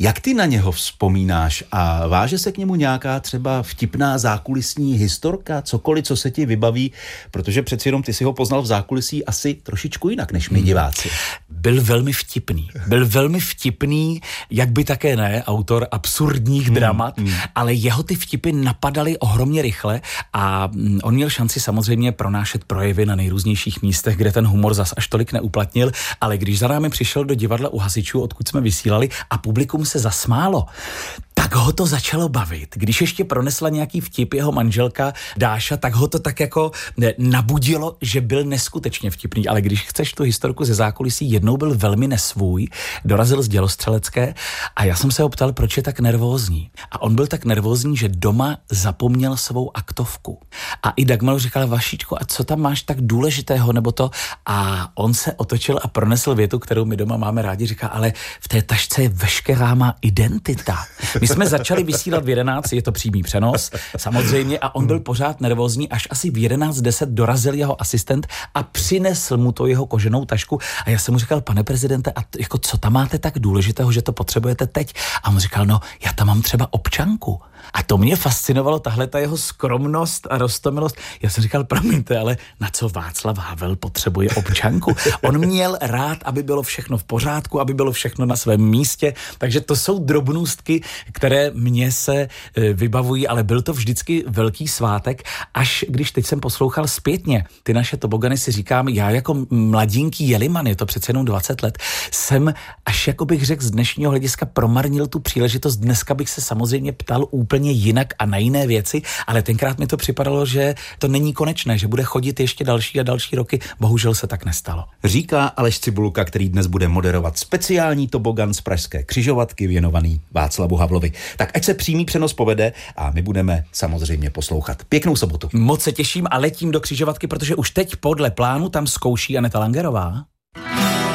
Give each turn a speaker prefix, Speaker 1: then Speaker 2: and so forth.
Speaker 1: Jak ty na něho vzpomínáš a váže se k němu nějaká třeba vtipná zákulisní historka, cokoliv, co se ti vybaví, protože přeci jenom ty si ho poznal v zákulisí asi trošičku jinak než my diváci.
Speaker 2: Byl velmi vtipný, jak by také ne, autor absurdních dramat, ale jeho ty vtipy napadaly ohromně rychle a on měl šanci samozřejmě pronášet projevy na nejrůznějších místech, kde ten humor zas až tolik neuplatnil, ale když za námi přišel do divadla u hasičů, odkud jsme vysílali a publikum se zasmálo, tak ho to začalo bavit. Když ještě pronesla nějaký vtip jeho manželka Dáša, tak ho to tak jako nabudilo, že byl neskutečně vtipný. Ale když chceš tu historku ze zákulisí, jednou byl velmi nesvůj, dorazil z dělostřelecké a já jsem se ho ptal, proč je tak nervózní. A on byl tak nervózní, že doma zapomněl svou aktovku. A i Dagmar říkala, Vašíčko, a co tam máš tak důležitého, nebo to? A on se otočil a pronesl větu, kterou my doma máme rádi, říká, ale v té tašce je veškerá má identita. My jsme začali vysílat v 11, je to přímý přenos, samozřejmě, a on byl pořád nervózní, až asi v 11:10 dorazil jeho asistent a přinesl mu to jeho koženou tašku a já jsem mu říkal, pane prezidente, a jako co tam máte tak důležitého, že to potřebujete teď? A on říkal, no, já tam mám třeba občanku. A to mě fascinovalo, tahle ta jeho skromnost a roztomilost. Já jsem říkal, promiňte, ale na co Václav Havel potřebuje občanku? On měl rád, aby bylo všechno v pořádku, aby bylo všechno na svém místě, takže to jsou drobnůstky, které mě se vybavují, ale byl to vždycky velký svátek, až když teď jsem poslouchal zpětně ty naše tobogany, si říkám, já jako mladínký jeliman, je to přece jenom 20 let, jsem až jako bych řekl z dnešního hlediska promarnil tu příležitost. Dneska bych se samozřejmě ptal úplně jinak a na jiné věci, ale tenkrát mi to připadalo, že to není konečné, že bude chodit ještě další a další roky. Bohužel se tak nestalo.
Speaker 1: Říká Aleš Cibulka, který dnes bude moderovat speciální tobogan z pražské křižovatky věnovaný Václavu Havlovi. Tak ať se přímý přenos povede a my budeme samozřejmě poslouchat. Pěknou sobotu.
Speaker 2: Moc se těším a letím do křižovatky, protože už teď podle plánu tam zkouší Aneta Langerová.